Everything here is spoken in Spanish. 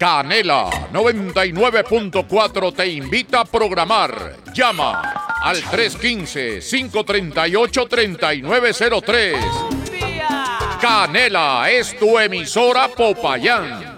Canela 99.4 te invita a programar. Llama al 315-538-3903. Canela es tu emisora Popayán.